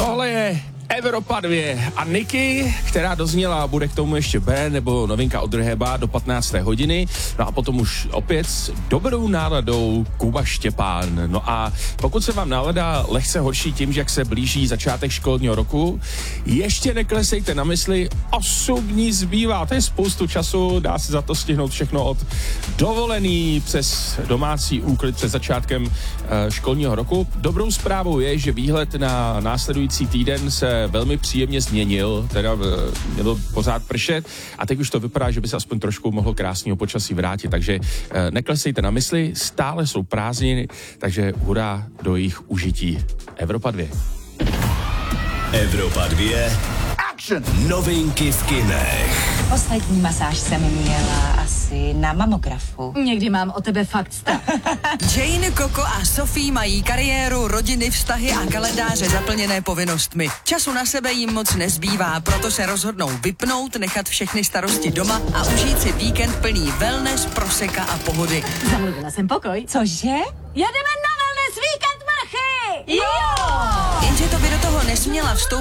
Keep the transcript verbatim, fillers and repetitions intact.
Tohle je Evropa dvě a Niky, která dozněla, bude k tomu ještě B, nebo novinka od Rehaba do patnácté hodiny. No a potom už opět s dobrou náladou Kuba Štěpán. No a pokud se vám nálada lehce horší tím, že jak se blíží začátek školního roku, ještě neklesejte na mysli, osm dní zbývá. To je spoustu času, dá se za to stihnout všechno od dovolený přes domácí úklid před začátkem e, školního roku. Dobrou zprávou je, že výhled na následující týden se velmi příjemně změnil, teda mělo pořád pršet a teď už to vypadá, že by se aspoň trošku mohlo krásného počasí vrátit, takže eh, neklesejte na mysli, stále jsou prázdniny, takže hurá do jejich užití. Evropa dvě. Evropa dvě. Action! Novinky v kinech. Poslední masáž jsem měla asi na mamografu. Někdy mám o tebe fakt strach. Jane, Coco a Sophie mají kariéru, rodiny, vztahy a kalendáře zaplněné povinnostmi. Času na sebe jim moc nezbývá, proto se rozhodnou vypnout, nechat všechny starosti doma a užít si víkend plný wellness, proseka a pohody. Zamluvila jsem pokoj. Cože? Jedeme na wellness víkend, mrchy! Jo! Jenže to by do toho nesměla vstoupit